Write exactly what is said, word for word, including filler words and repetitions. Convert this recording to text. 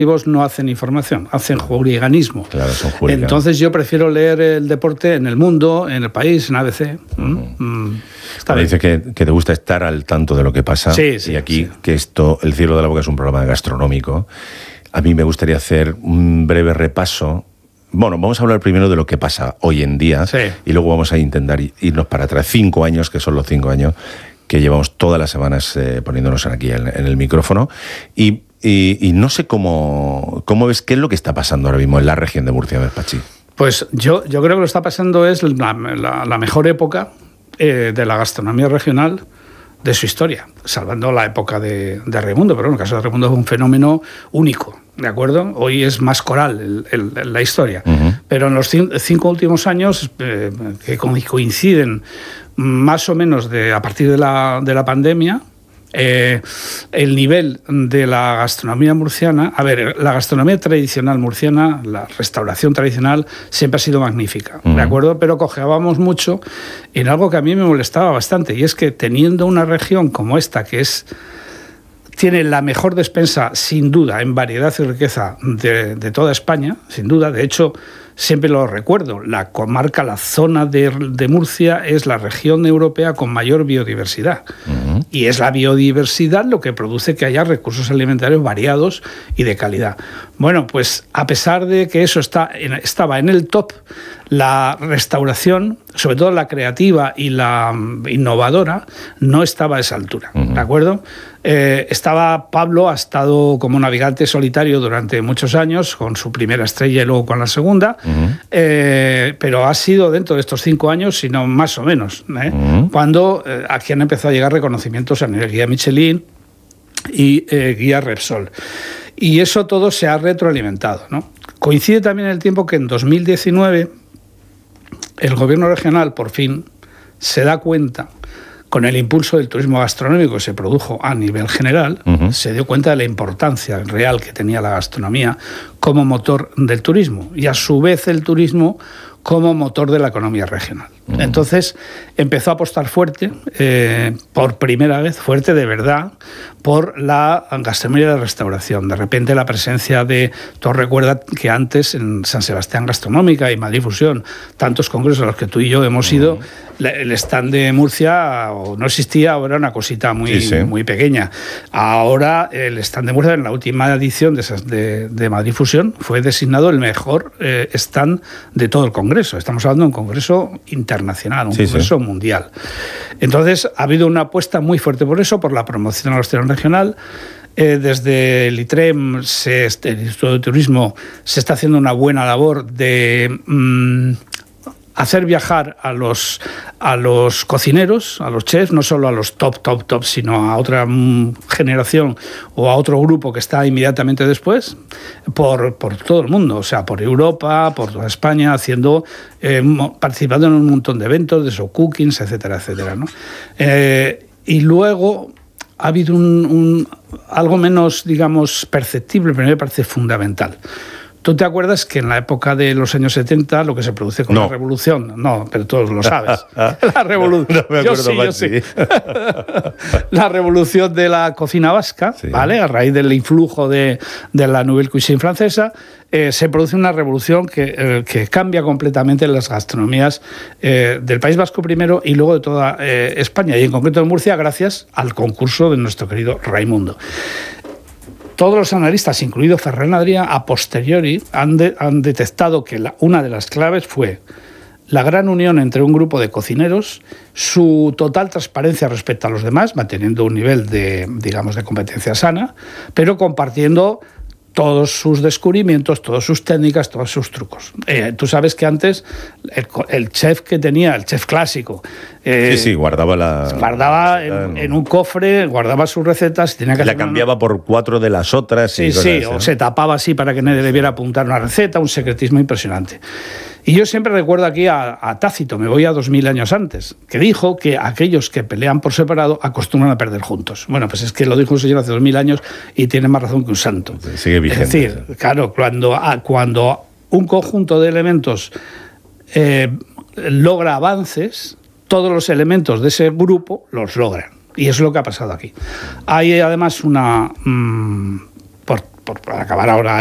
no hacen información, hacen hooliganismo. Claro, son hooligans. Entonces yo prefiero leer el deporte en El Mundo, en El País, en A B C. Uh-huh. Mm, está bien. Dice que, que te gusta estar al tanto de lo que pasa. Sí, sí, y aquí, sí. que esto, El Cielo de la Boca es un programa gastronómico. A mí me gustaría hacer un breve repaso. Bueno, vamos a hablar primero de lo que pasa hoy en día, sí. y luego vamos a intentar irnos para atrás. Cinco años, que son los cinco años que llevamos todas las semanas eh, poniéndonos aquí en, en el micrófono. Y Y, y no sé cómo, cómo ves qué es lo que está pasando ahora mismo en la región de Murcia, Pachi. Pues yo, yo creo que lo que está pasando es la, la, la mejor época eh, de la gastronomía regional de su historia, salvando la época de, de Raimundo, pero en el caso de Raimundo es un fenómeno único, ¿de acuerdo? Hoy es más coral el, el, la historia, uh-huh. pero en los cinco, cinco últimos años, eh, que coinciden más o menos de, a partir de la, de la pandemia, Eh, el nivel de la gastronomía murciana, a ver, la gastronomía tradicional murciana, la restauración tradicional siempre ha sido magnífica, uh-huh. ¿de acuerdo? Pero cojeábamos mucho en algo que a mí me molestaba bastante, y es que teniendo una región como esta, que es tiene la mejor despensa, sin duda, en variedad y riqueza de, de toda España, sin duda. De hecho, siempre lo recuerdo, la comarca, la zona de, de Murcia es la región europea con mayor biodiversidad. Uh-huh. Y es la biodiversidad lo que produce que haya recursos alimentarios variados y de calidad. Bueno, pues a pesar de que eso está en, estaba en el top, la restauración, sobre todo la creativa y la innovadora, no estaba a esa altura, uh-huh. ¿de acuerdo? Eh, estaba Pablo, ha estado como navegante solitario durante muchos años, con su primera estrella y luego con la segunda, uh-huh. eh, pero ha sido dentro de estos cinco años, sino más o menos, ¿eh? uh-huh. cuando eh, aquí han empezado a llegar reconocimientos a nivel guía Michelin y eh, guía Repsol. Y eso todo se ha retroalimentado, ¿no? Coincide también el tiempo que en dos mil diecinueve el gobierno regional por fin se da cuenta, con el impulso del turismo gastronómico que se produjo a nivel general, uh-huh. se dio cuenta de la importancia real que tenía la gastronomía como motor del turismo y a su vez el turismo como motor de la economía regional. Uh-huh. Entonces empezó a apostar fuerte, eh, por primera vez, fuerte de verdad, por la gastronomía de restauración. De repente la presencia de, tú recuerdas que antes en San Sebastián Gastronómica y Madrid Fusión, tantos congresos a los que tú y yo hemos ido, uh-huh. el stand de Murcia no existía, ahora era una cosita muy, sí, sí. muy pequeña. Ahora el stand de Murcia en la última edición de, de, de Madrid Fusión fue designado el mejor eh, stand de todo el congreso. Estamos hablando de un congreso internacional, un sí, congreso sí. mundial. Entonces ha habido una apuesta muy fuerte por eso, por la promoción de la gastronomía regional. Eh, desde el ITREM, se, el Instituto de Turismo, se está haciendo una buena labor de mmm, hacer viajar a los, a los cocineros, a los chefs, no solo a los top, top, top, sino a otra mm, generación o a otro grupo que está inmediatamente después, por, por todo el mundo, o sea, por Europa, por toda España, haciendo, eh, participando en un montón de eventos, de show cookings, etcétera, etcétera, ¿no? Eh, y luego ha habido un, un, algo menos, digamos, perceptible, pero me parece fundamental. ¿Tú te acuerdas que en la época de los años setenta lo que se produce con no. la revolución? No, pero todos lo sabes. La revolución. No, no me acuerdo, yo sí, yo sí. La revolución de la cocina vasca, sí. ¿vale? A raíz del influjo de, de la Nouvelle Cuisine francesa, eh, se produce una revolución que, eh, que cambia completamente las gastronomías eh, del País Vasco primero y luego de toda eh, España, y en concreto de Murcia, gracias al concurso de nuestro querido Raimundo. Todos los analistas, incluido Ferran Adrià, a posteriori han, de, han detectado que la, una de las claves fue la gran unión entre un grupo de cocineros, su total transparencia respecto a los demás, manteniendo un nivel de, digamos, de competencia sana, pero compartiendo todos sus descubrimientos, todas sus técnicas, todos sus trucos. Eh, tú sabes que antes el, el chef que tenía, el chef clásico... Eh, sí, sí, guardaba la... Guardaba en, en un cofre, guardaba sus recetas... Tenía que la cambiaba una... por cuatro de las otras. Sí, y sí, así, o ¿no? se tapaba así para que nadie debiera apuntar una receta, un secretismo impresionante. Y yo siempre recuerdo aquí a, a Tácito, me voy a dos mil años antes, que dijo que aquellos que pelean por separado acostumbran a perder juntos. Bueno, pues es que lo dijo un señor hace dos mil años y tiene más razón que un santo. Sigue vigente. Es decir, claro, cuando, cuando un conjunto de elementos eh, logra avances, todos los elementos de ese grupo los logran. Y eso es lo que ha pasado aquí. Hay además una... Mmm, por, por, por acabar ahora